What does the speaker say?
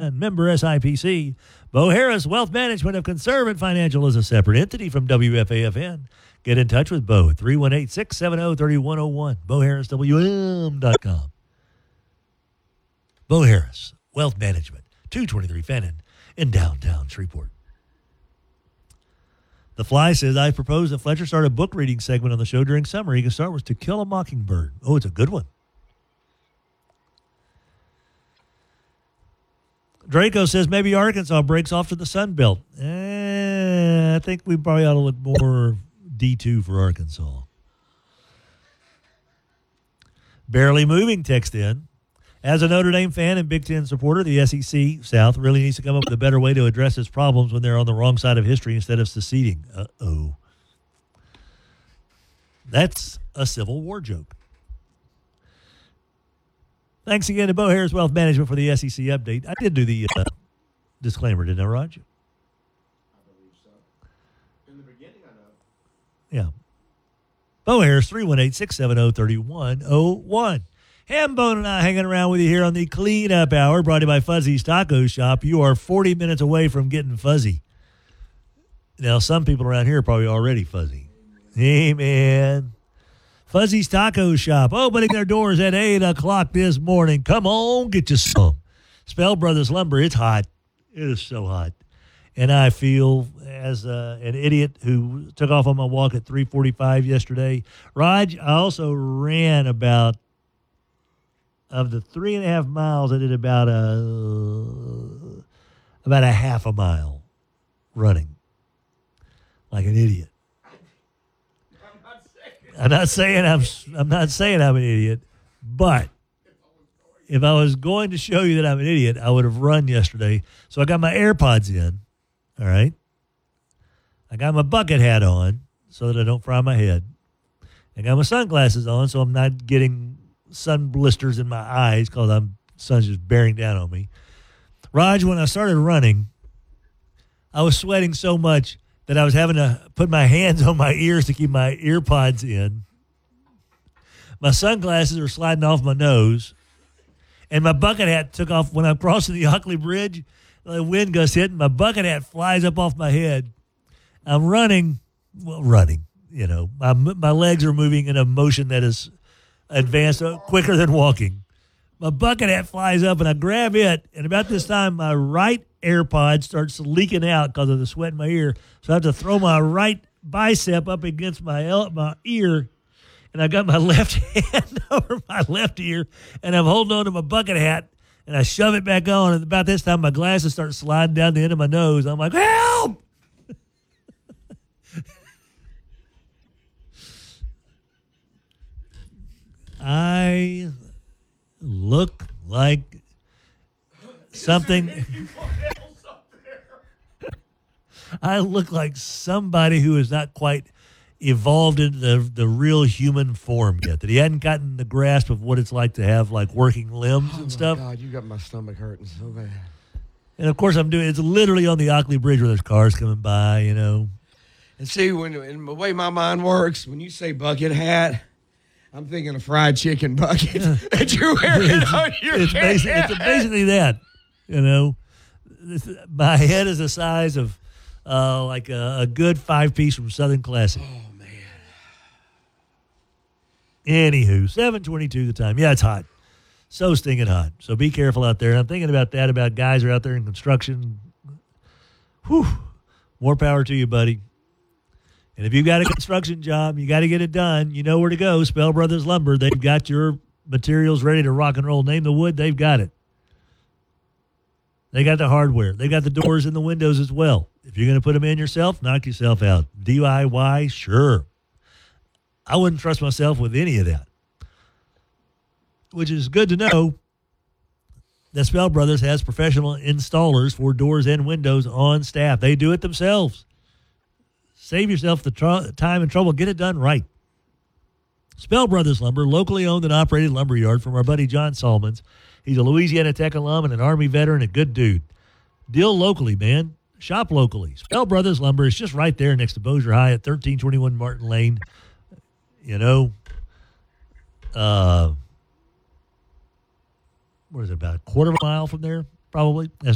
and member SIPC. Bo Harris Wealth Management of Conservative Financial is a separate entity from WFAFN. Get in touch with Bo at 318-670-3101. BoHarrisWM.com. Bo Harris Wealth Management, 223 Fannin in downtown Shreveport. The Fly says, I propose that Fletcher start a book reading segment on the show during summer. He can start with To Kill a Mockingbird. Oh, it's a good one. Draco says maybe Arkansas breaks off to the Sun Belt. I think we probably ought to look more D2 for Arkansas. Barely Moving text in. As a Notre Dame fan and Big Ten supporter, the SEC South really needs to come up with a better way to address its problems when they're on the wrong side of history instead of seceding. Uh-oh. That's a Civil War joke. Thanks again to Bo Harris Wealth Management for the SEC update. I did do the disclaimer, didn't I, Raj? I believe so. In the beginning, I know. Yeah. Bo Harris, 318-670-3101. Hambone and I hanging around with you here on the Cleanup Hour, brought to you by Fuzzy's Taco Shop. You are 40 minutes away from getting fuzzy. Now, some people around here are probably already fuzzy. Hey, man. Fuzzy's Taco Shop, opening their doors at 8 o'clock this morning. Come on, get you some. Spell Brothers Lumber, it's hot. It is so hot. And I feel, as an idiot who took off on my walk at 3:45 yesterday, Raj, I also ran about, of the 3.5 miles, I did about a half a mile running like an idiot. I'm not saying I'm an idiot, but if I was going to show you that I'm an idiot, I would have run yesterday. So I got my AirPods in, all right? I got my bucket hat on so that I don't fry my head. I got my sunglasses on so I'm not getting sun blisters in my eyes because sun's just bearing down on me. Raj, when I started running, I was sweating so much that I was having to put my hands on my ears to keep my ear pods in. My sunglasses are sliding off my nose. And my bucket hat took off when I'm crossing the Ockley Bridge. The wind gust hit, and my bucket hat flies up off my head. I'm running, you know. My legs are moving in a motion that is advanced quicker than walking. My bucket hat flies up, and I grab it, and about this time, my right AirPod starts leaking out because of the sweat in my ear. So I have to throw my right bicep up against my ear, and I got my left hand over my left ear, and I'm holding on to my bucket hat, and I shove it back on, and about this time, my glasses start sliding down the end of my nose. I'm like, help! I look like something. I look like somebody who is not quite evolved into the real human form yet. That he hadn't gotten the grasp of what it's like to have like working limbs and stuff. Oh, God, you got my stomach hurting so bad. And of course, it's literally on the Ockley Bridge where there's cars coming by, you know. And see, in the way my mind works, when you say bucket hat, I'm thinking of fried chicken bucket that you're wearing on your head. It's basically that, you know. My head is the size of like a good 5-piece from Southern Classic. Oh, man. Anywho, 7:22 the time. Yeah, it's hot. So stinking hot. So be careful out there. And I'm thinking about that, about guys who are out there in construction. Whew. More power to you, buddy. And if you've got a construction job, you got to get it done. You know where to go. Spell Brothers Lumber. They've got your materials ready to rock and roll. Name the wood. They've got it. They got the hardware. They got the doors and the windows as well. If you're going to put them in yourself, knock yourself out. DIY, sure. I wouldn't trust myself with any of that. Which is good to know that Spell Brothers has professional installers for doors and windows on staff. They do it themselves. Save yourself the time and trouble. Get it done right. Spell Brothers Lumber, locally owned and operated lumberyard from our buddy John Solomons. He's a Louisiana Tech alum and an Army veteran, a good dude. Deal locally, man. Shop locally. Spell Brothers Lumber is just right there next to Bossier High at 1321 Martin Lane. You know, what is it, about a quarter of a mile from there, probably?